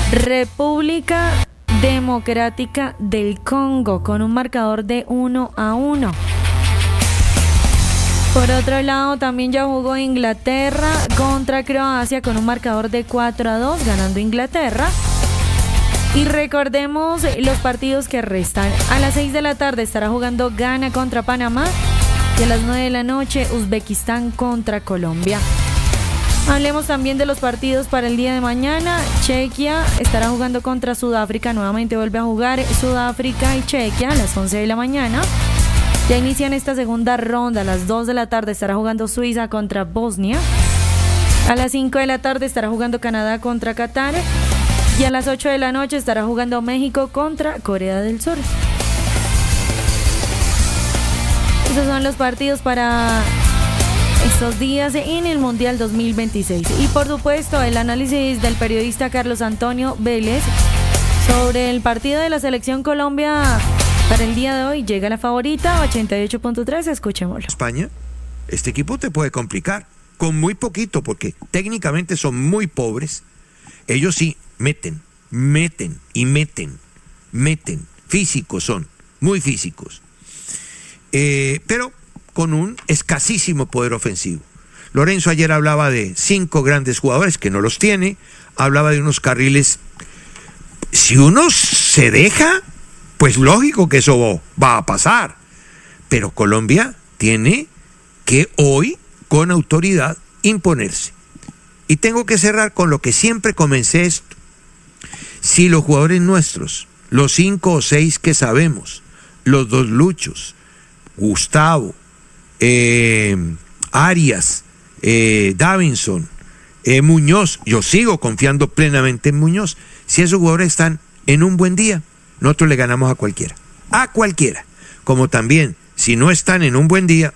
República Democrática del Congo con un marcador de 1-1. Por otro lado, también ya jugó Inglaterra contra Croacia con un marcador de 4-2, ganando Inglaterra. Y recordemos los partidos que restan. A las 6 de la tarde estará jugando Ghana contra Panamá y a las 9 de la noche Uzbekistán contra Colombia. Hablemos también de los partidos para el día de mañana. Chequia estará jugando contra Sudáfrica. Nuevamente vuelve a jugar Sudáfrica y Chequia a las 11 de la mañana. Ya inician esta segunda ronda. A las 2 de la tarde estará jugando Suiza contra Bosnia. A las 5 de la tarde estará jugando Canadá contra Qatar. Y a las 8 de la noche estará jugando México contra Corea del Sur. Esos son los partidos para estos días en el Mundial 2026. Y por supuesto el análisis del periodista Carlos Antonio Vélez sobre el partido de la Selección Colombia para el día de hoy. Llega la favorita, 88.3, escuchémoslo. España, este equipo te puede complicar con muy poquito porque técnicamente son muy pobres. Ellos sí meten, físicos son, muy físicos, pero con un escasísimo poder ofensivo. Lorenzo ayer hablaba de 5 grandes jugadores que no los tiene, hablaba de unos carriles. Si uno se deja, pues lógico que eso va a pasar, pero Colombia tiene que hoy con autoridad imponerse. Y tengo que cerrar con lo que siempre comencé esto. Si los jugadores nuestros, los 5 o 6 que sabemos, los 2 Luchos, Gustavo, Arias, Davinson, Muñoz, yo sigo confiando plenamente en Muñoz. Si esos jugadores están en un buen día, nosotros le ganamos a cualquiera. Como también, si no están en un buen día,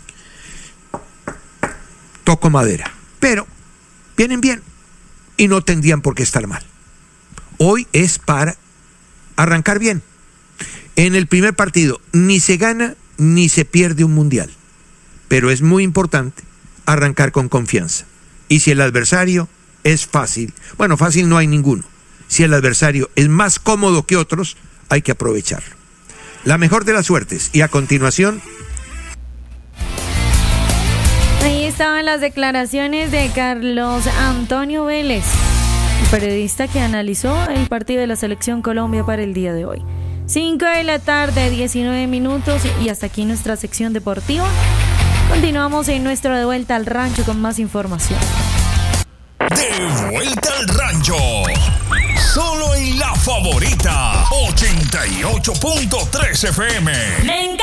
toco madera. Pero vienen bien y no tendrían por qué estar mal. Hoy es para arrancar bien. En el primer partido ni se gana ni se pierde un mundial, pero es muy importante arrancar con confianza. Y si el adversario es fácil, bueno, fácil no hay ninguno. Si el adversario es más cómodo que otros, hay que aprovecharlo. La mejor de las suertes. Y a continuación, ahí estaban las declaraciones de Carlos Antonio Vélez, el periodista que analizó el partido de la Selección Colombia para el día de hoy. 5 de la tarde, 19 minutos, y hasta aquí nuestra sección deportiva. Continuamos en nuestro De Vuelta al Rancho con más información. De Vuelta al Rancho, solo en La Favorita, 88.3 FM.